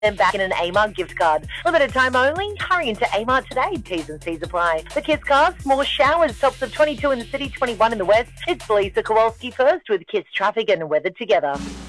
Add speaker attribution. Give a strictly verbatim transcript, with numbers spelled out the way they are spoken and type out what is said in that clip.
Speaker 1: Then back in an Amart gift card. Limited time only. Hurry into Amart today. T's and C's apply. The Kiss Cars, more showers. Tops of twenty-two in the city, twenty-one in the west. It's Lisa Kowalski first with Kiss Traffic and Weather Together.